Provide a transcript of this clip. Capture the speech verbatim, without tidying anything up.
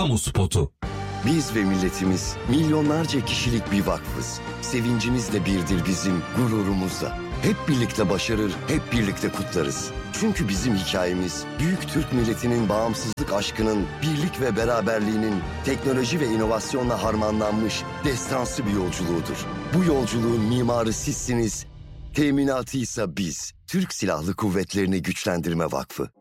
kamu spotu. Biz ve milletimiz milyonlarca kişilik bir vakfız. Sevincimizle birdir bizim, gururumuzla. Hep birlikte başarır, hep birlikte kutlarız. Çünkü bizim hikayemiz, büyük Türk milletinin bağımsızlık aşkının, birlik ve beraberliğinin teknoloji ve inovasyonla harmanlanmış destansı bir yolculuğudur. Bu yolculuğun mimarı sizsiniz, teminatıysa biz. Türk Silahlı Kuvvetleri'ni Güçlendirme Vakfı.